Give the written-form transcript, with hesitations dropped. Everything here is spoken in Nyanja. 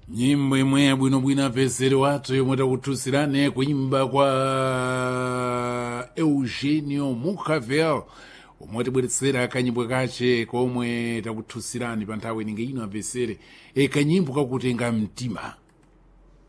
nyimbo imwe yabwinobwino apezere wathu yomwe takuthusirane kuimba kwa Eugenio Mucavel omwe tibweretsera kanyimbo komwe takuthusirani pa nthawi ninge ino apezere kanyimbo kakutenga mtima